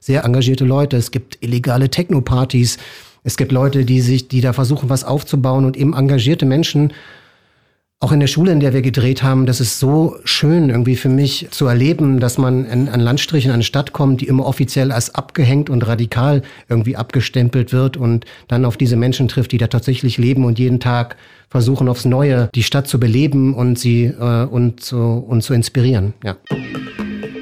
sehr engagierte Leute. Es gibt illegale Techno-Partys. Es gibt Leute, die da versuchen, was aufzubauen und eben engagierte Menschen. Auch in der Schule, in der wir gedreht haben, das ist so schön irgendwie für mich zu erleben, dass man an Landstrichen, an eine Stadt kommt, die immer offiziell als abgehängt und radikal irgendwie abgestempelt wird und dann auf diese Menschen trifft, die da tatsächlich leben und jeden Tag versuchen aufs Neue die Stadt zu beleben und sie und zu inspirieren. Ja.